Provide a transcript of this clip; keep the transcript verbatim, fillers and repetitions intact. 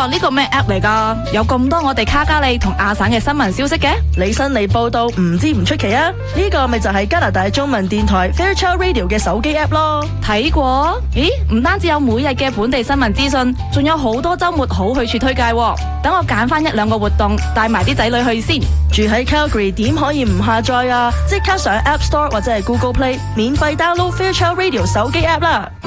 哇，呢個咩 app 嚟噶？有咁多我哋卡加利同亞省嘅新聞消息嘅？ 你新嚟報道唔知唔出奇啊！呢個咪就係加拿大中文電台 Fairchild Radio 嘅手機 app 咯。 睇過？咦，唔單止有每日嘅本地新聞資訊，仲有好多周末好去處推介喎。等我揀翻一兩個活動，帶埋啲仔女去先。 住喺 Calgary 點可以唔下載啊？即刻上 App Store 或者係 Google Play 免費 download Fairchild Radio 手機 app 啦。